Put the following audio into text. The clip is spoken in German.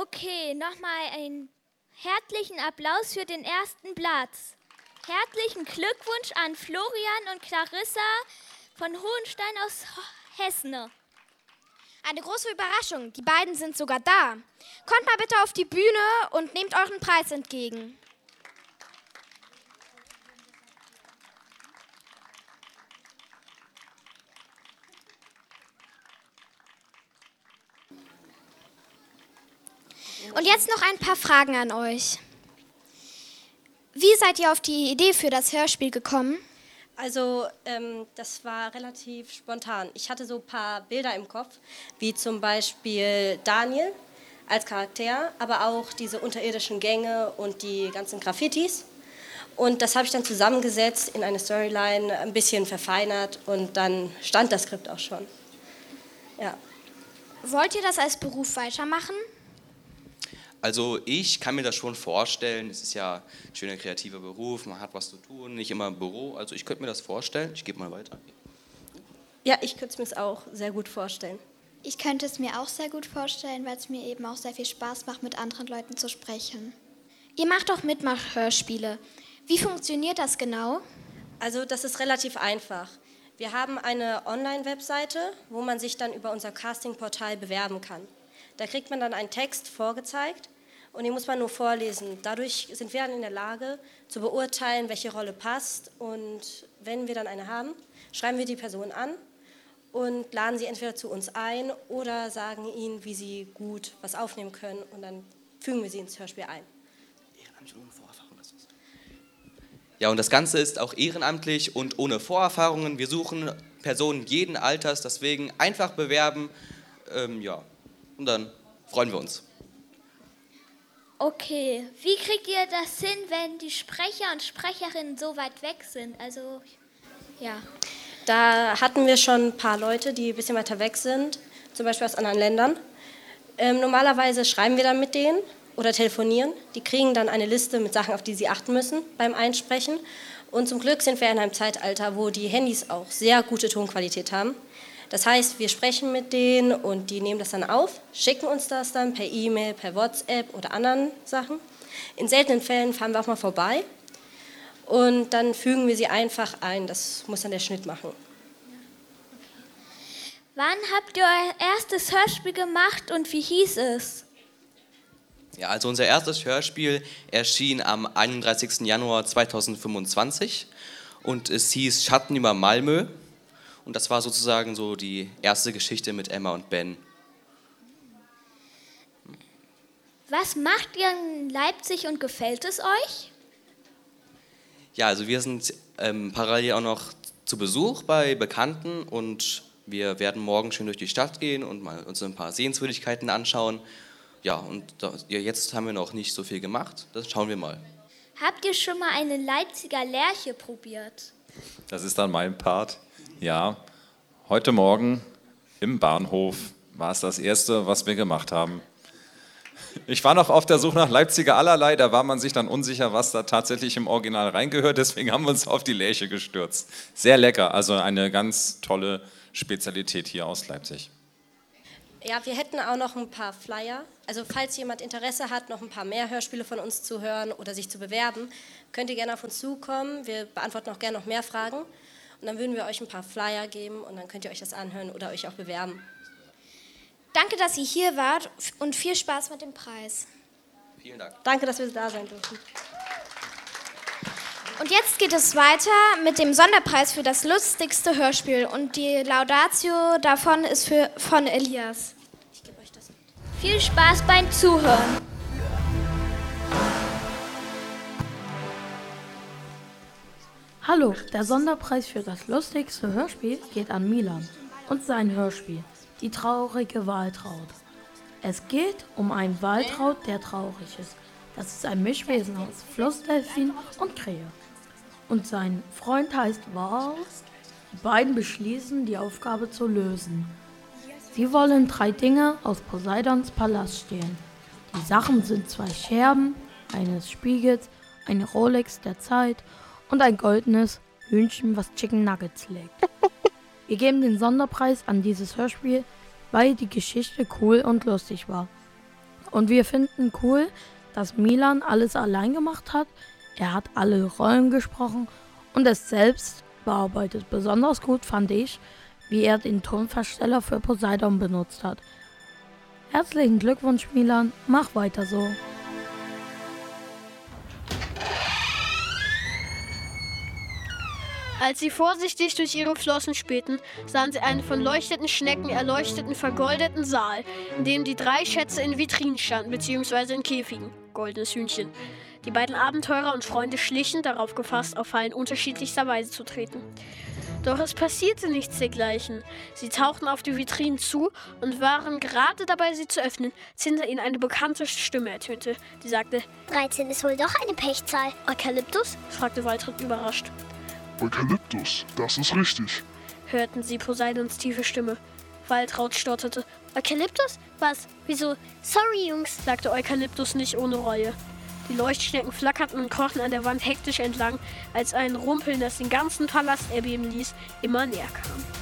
Okay, nochmal einen herzlichen Applaus für den ersten Platz. Herzlichen Glückwunsch an Florian und Clarissa von Hohenstein aus Hessen. Eine große Überraschung, die beiden sind sogar da. Kommt mal bitte auf die Bühne und nehmt euren Preis entgegen. Und jetzt noch ein paar Fragen an euch. Wie seid ihr auf die Idee für das Hörspiel gekommen? Also das war relativ spontan. Ich hatte so ein paar Bilder im Kopf, wie zum Beispiel Daniel als Charakter, aber auch diese unterirdischen Gänge und die ganzen Graffitis. Und das habe ich dann zusammengesetzt in eine Storyline, ein bisschen verfeinert und dann stand das Skript auch schon. Ja. Wollt ihr das als Beruf weitermachen? Also ich kann mir das schon vorstellen, es ist ja ein schöner kreativer Beruf, man hat was zu tun, nicht immer im Büro, also ich könnte mir das vorstellen, ich gebe mal weiter. Ja, ich könnte es mir auch sehr gut vorstellen. Ich könnte es mir auch sehr gut vorstellen, weil es mir eben auch sehr viel Spaß macht, mit anderen Leuten zu sprechen. Ihr macht auch Mitmachhörspiele. Wie funktioniert das genau? Also das ist relativ einfach. Wir haben eine Online-Webseite, wo man sich dann über unser Castingportal bewerben kann. Da kriegt man dann einen Text vorgezeigt und den muss man nur vorlesen. Dadurch sind wir dann in der Lage zu beurteilen, welche Rolle passt. Und wenn wir dann eine haben, schreiben wir die Person an und laden sie entweder zu uns ein oder sagen ihnen, wie sie gut was aufnehmen können. Und dann fügen wir sie ins Hörspiel ein. Ehrenamtlich ohne Vorerfahrung, das ist. Ja, und das Ganze ist auch ehrenamtlich und ohne Vorerfahrungen. Wir suchen Personen jeden Alters, deswegen einfach bewerben. Und dann freuen wir uns. Okay, wie kriegt ihr das hin, wenn die Sprecher und Sprecherinnen so weit weg sind? Also, ja. Da hatten wir schon ein paar Leute, die ein bisschen weiter weg sind, zum Beispiel aus anderen Ländern. Normalerweise schreiben wir dann mit denen oder telefonieren. Die kriegen dann eine Liste mit Sachen, auf die sie achten müssen beim Einsprechen. Und zum Glück sind wir in einem Zeitalter, wo die Handys auch sehr gute Tonqualität haben. Das heißt, wir sprechen mit denen und die nehmen das dann auf, schicken uns das dann per E-Mail, per WhatsApp oder anderen Sachen. In seltenen Fällen fahren wir auch mal vorbei und dann fügen wir sie einfach ein. Das muss dann der Schnitt machen. Wann habt ihr euer erstes Hörspiel gemacht und wie hieß es? Ja, also unser erstes Hörspiel erschien am 31. Januar 2025 und es hieß Schatten über Malmö. Und das war sozusagen so die erste Geschichte mit Emma und Ben. Was macht ihr in Leipzig und gefällt es euch? Ja, also wir sind parallel auch noch zu Besuch bei Bekannten und wir werden morgen schön durch die Stadt gehen und mal uns ein paar Sehenswürdigkeiten anschauen. Ja, und jetzt haben wir noch nicht so viel gemacht, das schauen wir mal. Habt ihr schon mal eine Leipziger Lerche probiert? Das ist dann mein Part. Ja, heute Morgen im Bahnhof war es das Erste, was wir gemacht haben. Ich war noch auf der Suche nach Leipziger Allerlei, da war man sich dann unsicher, was da tatsächlich im Original reingehört, deswegen haben wir uns auf die Lerche gestürzt. Sehr lecker, also eine ganz tolle Spezialität hier aus Leipzig. Ja, wir hätten auch noch ein paar Flyer. Also falls jemand Interesse hat, noch ein paar mehr Hörspiele von uns zu hören oder sich zu bewerben, könnt ihr gerne auf uns zukommen. Wir beantworten auch gerne noch mehr Fragen. Und dann würden wir euch ein paar Flyer geben und dann könnt ihr euch das anhören oder euch auch bewerben. Danke, dass ihr hier wart und viel Spaß mit dem Preis. Vielen Dank. Danke, dass wir da sein durften. Und jetzt geht es weiter mit dem Sonderpreis für das lustigste Hörspiel. Und die Laudatio davon ist von Elias. Ich gebe euch das mit. Viel Spaß beim Zuhören. Hallo, der Sonderpreis für das lustigste Hörspiel geht an Milan und sein Hörspiel, Die traurige Waltraud. Es geht um einen Waltraud, der traurig ist. Das ist ein Mischwesen aus Flussdelfin und Krähe. Und sein Freund heißt Wal. Die beiden beschließen, die Aufgabe zu lösen. Sie wollen 3 Dinge aus Poseidons Palast stehlen. Die Sachen sind 2 Scherben, eines Spiegels, eine Rolex der Zeit und ein goldenes Hühnchen, was Chicken Nuggets legt. Wir geben den Sonderpreis an dieses Hörspiel, weil die Geschichte cool und lustig war. Und wir finden cool, dass Milan alles allein gemacht hat. Er hat alle Rollen gesprochen und es selbst bearbeitet. Besonders gut fand ich, wie er den Tonversteller für Poseidon benutzt hat. Herzlichen Glückwunsch, Milan. Mach weiter so. Als sie vorsichtig durch ihre Flossen spähten, sahen sie einen von leuchtenden Schnecken erleuchteten, vergoldeten Saal, in dem die 3 Schätze in Vitrinen standen, bzw. in Käfigen. Goldenes Hühnchen. Die beiden Abenteurer und Freunde schlichen, darauf gefasst, auf Fallen unterschiedlichster Weise zu treten. Doch es passierte nichts dergleichen. Sie tauchten auf die Vitrinen zu und waren gerade dabei, sie zu öffnen, als hinter ihnen eine bekannte Stimme ertönte, die sagte: 13 ist wohl doch eine Pechzahl. Eukalyptus? Fragte Waltraud überrascht. Eukalyptus, das ist richtig, hörten sie Poseidons tiefe Stimme. Waltraud stotterte. Eukalyptus? Was? Wieso? Sorry, Jungs, sagte Eukalyptus nicht ohne Reue. Die Leuchtschnecken flackerten und krochen an der Wand hektisch entlang, als ein Rumpeln, das den ganzen Palast erbeben ließ, immer näher kam.